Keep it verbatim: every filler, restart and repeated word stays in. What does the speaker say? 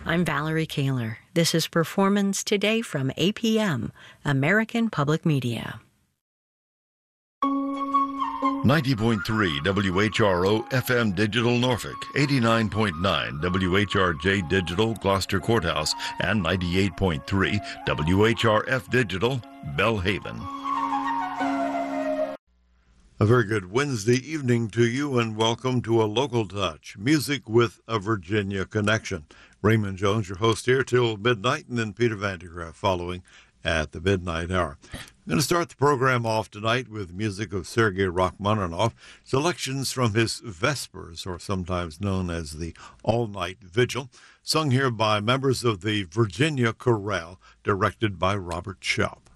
I'm Valerie Kaler. This is Performance Today from A P M, American Public Media. ninety point three W H R O F M Digital Norfolk, eighty-nine point nine W H R J Digital Gloucester Courthouse, and ninety-eight point three W H R F Digital Belhaven. A very good Wednesday evening to you, and welcome to A Local Touch, music with a Virginia connection. Raymond Jones, your host here till midnight, and then Peter Vandegraff following at the midnight hour. I'm going to start the program off tonight with music of Sergei Rachmaninoff, selections from his Vespers, or sometimes known as the All-Night Vigil, sung here by members of the Virginia Chorale, directed by Robert Shoup.